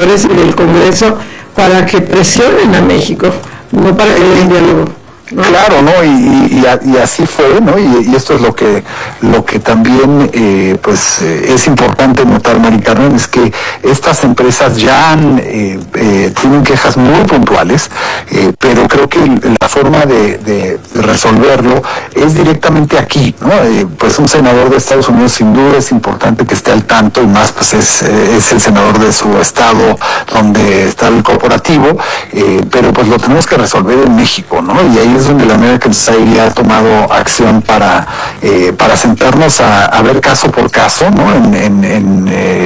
senadores y del Congreso para que presionen a México, no para que haya un diálogo. ¿No? Claro, ¿no? Y así fue, ¿no? Y esto es lo que también es importante notar, Mari Carmen, es que estas empresas ya tienen quejas muy puntuales, pero creo que la forma de resolverlo es directamente aquí, ¿no? Pues un senador de Estados Unidos sin duda es importante que esté al tanto, y más pues es el senador de su estado donde está el corporativo, pero pues lo tenemos que resolver en México, ¿no? Y ahí es donde la American Society ha tomado acción para sentarnos a ver caso por caso, ¿no? En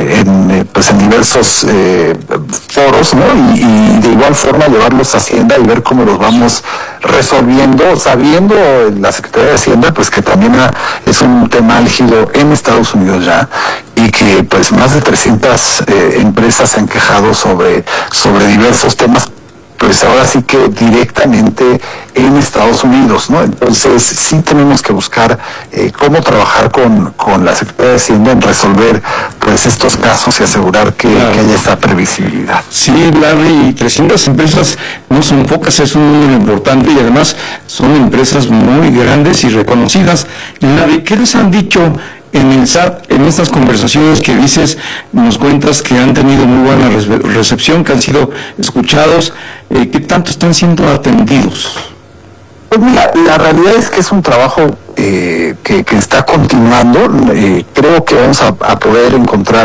diversos foros, ¿no? Y de igual forma llevarlos a Hacienda y ver cómo los vamos resolviendo, sabiendo la Secretaría de Hacienda pues que también es un tema álgido en Estados Unidos ya, y que pues más de 300 empresas se han quejado sobre diversos temas, pues ahora sí que directamente en Estados Unidos, ¿no? Entonces sí tenemos que buscar cómo trabajar con la Secretaría de Hacienda en resolver pues estos casos y asegurar que haya esta previsibilidad. Sí, Larry, 300 empresas no son pocas, es un número importante, y además son empresas muy grandes y reconocidas. Larry, ¿qué les han dicho en el SAT, en estas conversaciones que dices, nos cuentas que han tenido muy buena recepción, que han sido escuchados? ¿Qué tanto están siendo atendidos? Pues mira, la realidad es que es un trabajo que está continuando. Creo que vamos a poder encontrar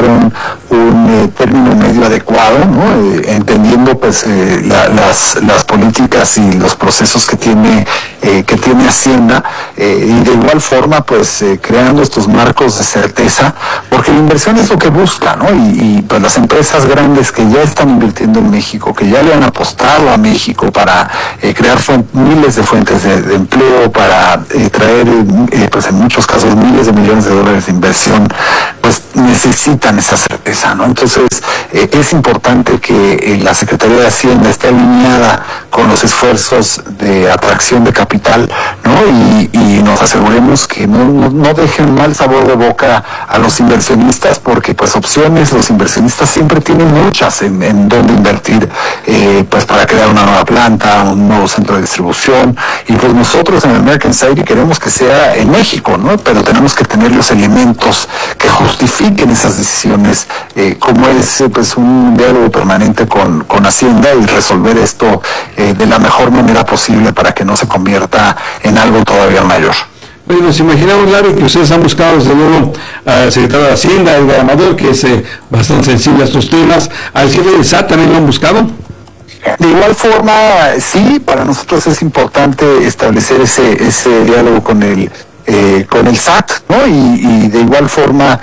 un término medio adecuado, ¿no? Entendiendo pues las políticas y los procesos que tiene Hacienda, y de igual forma pues creando estos marcos de certeza, porque la inversión es lo que busca, ¿no? Y pues las empresas grandes que ya están invirtiendo en México, que ya le han apostado a México para crear miles de fuentes de empleo, para traer pues en muchos casos miles de millones de dólares de inversión, pues necesitan esa certeza, ¿no? Entonces es importante que la Secretaría de Hacienda esté alineada con los esfuerzos de atracción de capital, ¿no? Y nos aseguremos que no dejen mal sabor de boca a los inversionistas, porque pues opciones los inversionistas siempre tienen muchas en dónde invertir, pues para crear una nueva planta, un nuevo centro de distribución, y pues nosotros en el American Society queremos que sea en México, ¿no? Pero tenemos que tener los elementos que justifiquen esas decisiones, como es pues un diálogo permanente con Hacienda, y resolver esto de la mejor manera posible para que no se convierta en algo todavía mayor. Bueno, nos imaginamos, Larry, que ustedes han buscado desde luego al secretario de Hacienda, Edgar Amador, que es bastante sensible a estos temas. ¿Al jefe del SAT también lo han buscado? De igual forma, sí, para nosotros es importante establecer ese diálogo con el SAT, ¿no? Y de igual forma,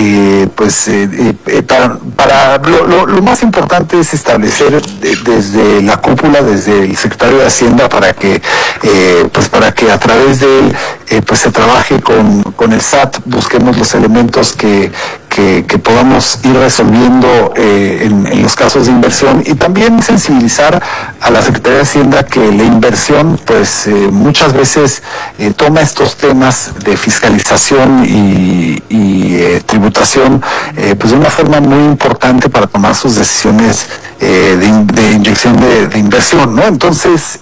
lo más importante es establecer desde la cúpula, desde el secretario de Hacienda, para que a través de él pues se trabaje con el SAT, busquemos los elementos que podamos ir resolviendo en los casos de inversión, y también sensibilizar a la Secretaría de Hacienda que la inversión pues muchas veces toma estos temas de fiscalización y tributación pues de una forma muy importante para tomar sus decisiones de inyección de inversión, ¿no? Entonces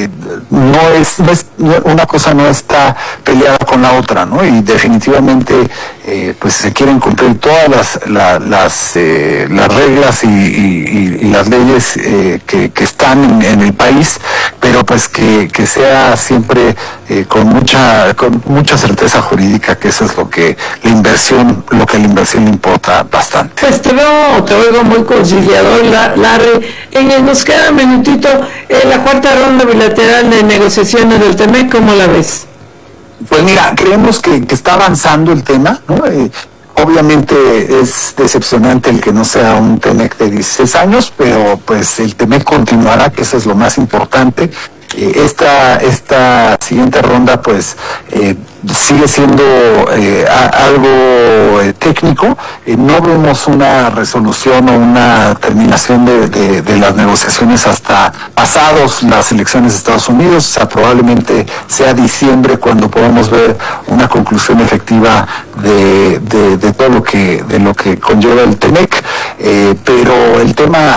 una cosa no está peleada con la otra, ¿no? Y definitivamente pues se quieren cumplir todas las reglas y las leyes que están en el país, pero pues que sea siempre con mucha certeza jurídica, que eso es lo que a la inversión le importa bastante. Pues te oigo muy conciliador, Larry. Nos queda un minutito, la cuarta ronda bilateral de negociaciones del TEMEC, ¿cómo la ves? Pues mira, creemos que está avanzando el tema, ¿no? Obviamente es decepcionante el que no sea un TEMEC de 16 años, pero pues el TEMEC continuará, que eso es lo más importante. Esta siguiente ronda pues sigue siendo algo técnico. No vemos una resolución o una terminación de las negociaciones hasta pasados las elecciones de Estados Unidos. O sea, probablemente sea diciembre cuando podamos ver una conclusión efectiva de todo lo que conlleva el TEMEC, pero el tema